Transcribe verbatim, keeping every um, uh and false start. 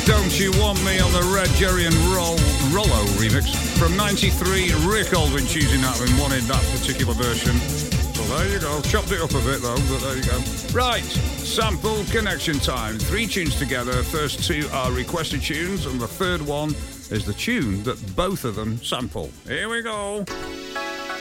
Don't You Want Me on the Red Jerry and Roll, Rollo remix. From ninety-three, Rick Aldwin choosing that and wanted that particular version. So there you go. Chopped it up a bit though, but there you go. Right, sample connection time. Three tunes together. First two are requested tunes, and the third one is the tune that both of them sample. Here we go.